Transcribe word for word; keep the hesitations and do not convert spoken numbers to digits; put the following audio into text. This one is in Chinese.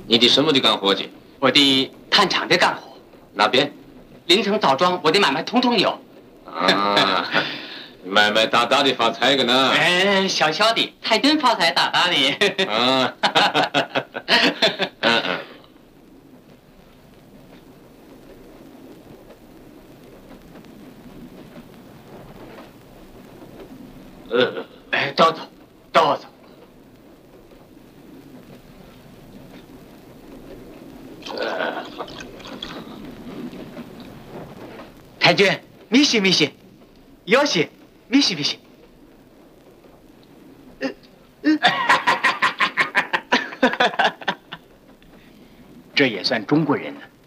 你的什么的干活去？ 我的探厂的干活。 哪边？ 凌城枣庄，我的买卖通通有。 啊，买卖大大的发财个呢？ 哎，小小的，太真发财大大的。 啊，嗯嗯。呃， 哎，都走，都走。呃，太君，米西米西，有西，米西米西。呃呃，这也算中国人呢。